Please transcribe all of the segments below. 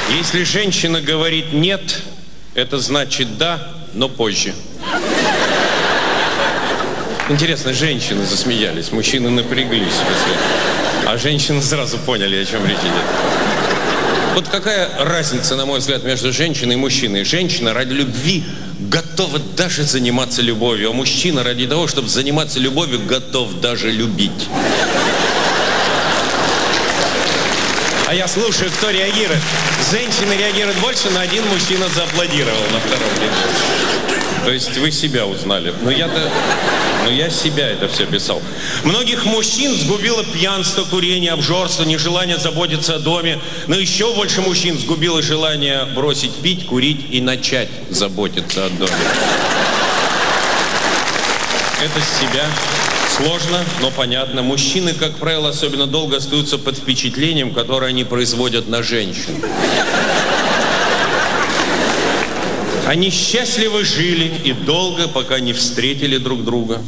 Если женщина говорит «нет», это значит «да», но позже. Интересно, женщины засмеялись, мужчины напряглись. А женщины сразу поняли, о чем речь идет. Вот какая разница, на мой взгляд, между женщиной и мужчиной? Женщина ради любви готова даже заниматься любовью, а мужчина ради того, чтобы заниматься любовью, готов даже любить. А я слушаю, кто реагирует. Женщины реагируют больше, но один мужчина зааплодировал на втором ряду. То есть вы себя узнали. Но я себя это все писал. Многих мужчин сгубило пьянство, курение, обжорство, нежелание заботиться о доме. Но еще больше мужчин сгубило желание бросить пить, курить и начать заботиться о доме. Это с себя сложно, но понятно. Мужчины, как правило, особенно долго остаются под впечатлением, которое они производят на женщин. Они счастливо жили и долго, пока не встретили друг друга.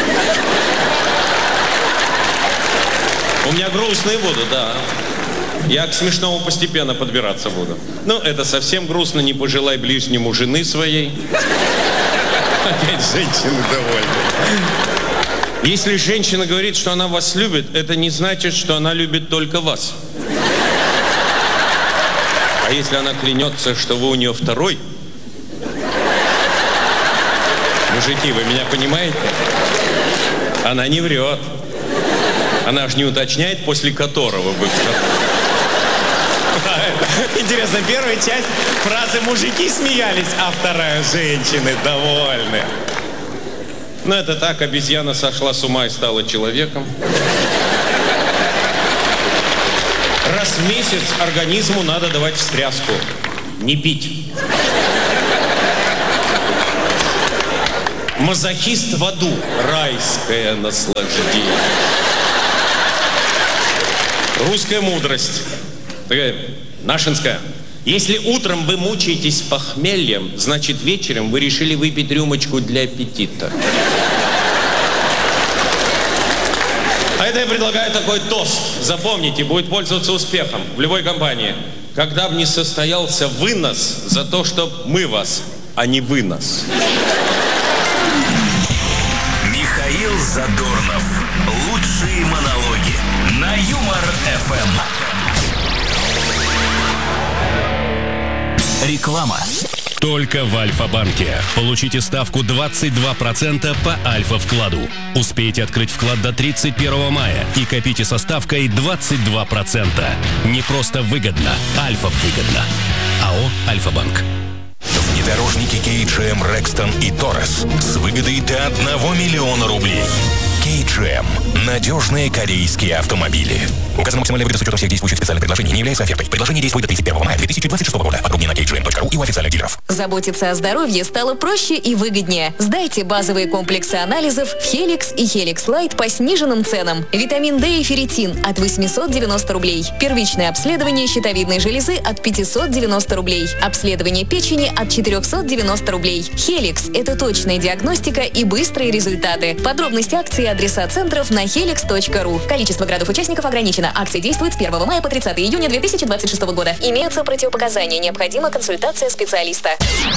У меня грустные будут, да. Я к смешному постепенно подбираться буду. Ну, это совсем грустно, не пожелай ближнему жены своей. Опять женщины довольны. Если женщина говорит, что она вас любит, это не значит, что она любит только вас. А если она клянется, что вы у нее второй... Мужики, вы меня понимаете? Она не врет. Она же не уточняет, после которого вы второй. Интересно, первая часть фразы «мужики смеялись», а вторая «женщины довольны». Ну, это так, обезьяна сошла с ума и стала человеком. Раз в месяц организму надо давать встряску. Не пить. Мазохист в аду. Райское наслаждение. Русская мудрость. Такая нашинская. Если утром вы мучаетесь похмельем, значит вечером вы решили выпить рюмочку для аппетита. А это я предлагаю такой тост. Запомните, будет пользоваться успехом в любой компании. Когда бы не состоялся вынос за то, чтоб мы вас, а не вы нас. Михаил Задорнов. Лучшие монологи на Юмор-ФМ. Реклама. Только в Альфа-банке. Получите ставку 22% по Альфа-вкладу. Успейте открыть вклад до 31 мая и копите со ставкой 22%. Не просто выгодно, Альфа-выгодно. АО «Альфа-банк». Внедорожники KGM Rexton и Taurus с выгодой до 1 миллиона рублей. KGM. Надежные корейские автомобили. Указана максимальная выгода с учетом всех действующих специальных предложений не является офертой. Предложение действует до 31 мая 2026 года. Подробнее на kgm.ru и у официальных дилеров. Заботиться о здоровье стало проще и выгоднее. Сдайте базовые комплексы анализов в Helix и Helix Light по сниженным ценам. Витамин D и ферритин от 890 рублей. Первичное обследование щитовидной железы от 590 рублей. Обследование печени от 490 рублей. Helix – это точная диагностика и быстрые результаты. Подробности акции и адреса центров на helix.ru. Количество градов-участников ограничено. Акция действует с 1 мая по 30 июня 2026 года. Имеются противопоказания. Необходима консультация специалиста.